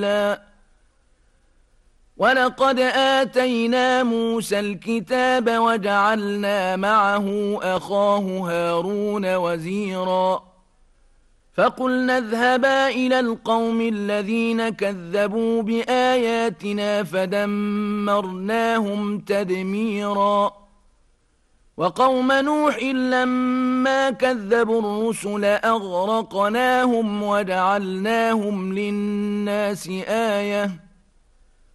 ولقد آتينا موسى الكتاب وجعلنا معه أخاه هارون وزيرا فقلنا اذهبا إلى القوم الذين كذبوا بآياتنا فدمرناهم تدميرا وقوم نوح لما كذبوا الرسل أغرقناهم وجعلناهم للناس آيةً